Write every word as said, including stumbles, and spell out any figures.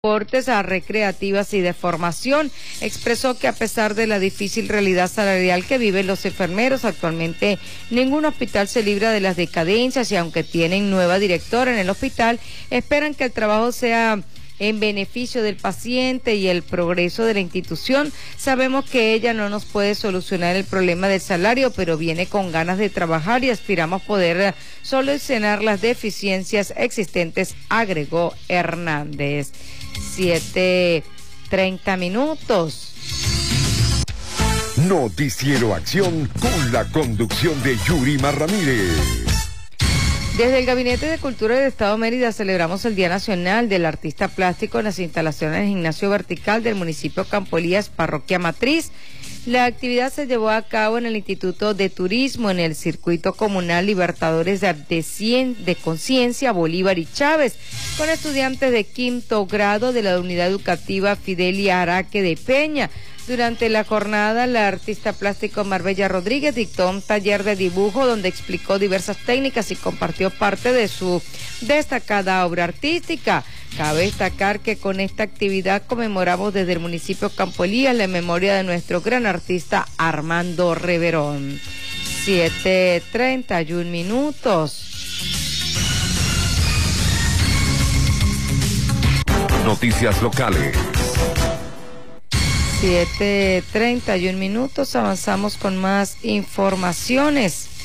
deportes a recreativas y de formación. Expresó que a pesar de la difícil realidad salarial que viven los enfermeros, actualmente ningún hospital se libra de las decadencias y aunque tienen nueva directora en el hospital, esperan que el trabajo sea en beneficio del paciente y el progreso de la institución. Sabemos que ella no nos puede solucionar el problema del salario, pero viene con ganas de trabajar y aspiramos poder solucionar las deficiencias existentes, agregó Hernández. Siete treinta minutos. Noticiero Acción con la conducción de Yurima Ramírez. Desde el Gabinete de Cultura del Estado Mérida celebramos el Día Nacional del Artista Plástico en las instalaciones del Gimnasio Vertical del municipio Campo Elías, Parroquia Matriz. La actividad se llevó a cabo en el Instituto de Turismo, en el Circuito Comunal Libertadores de, de Conciencia, Bolívar y Chávez, con estudiantes de quinto grado de la Unidad Educativa Fidelia Araque de Peña. Durante la jornada, la artista plástico Marbella Rodríguez dictó un taller de dibujo donde explicó diversas técnicas y compartió parte de su destacada obra artística. Cabe destacar que con esta actividad conmemoramos desde el municipio Campo Elías la memoria de nuestro gran artista Armando Reverón. Siete treinta y un minutos. Noticias locales. Siete treinta y un minutos, avanzamos con más informaciones.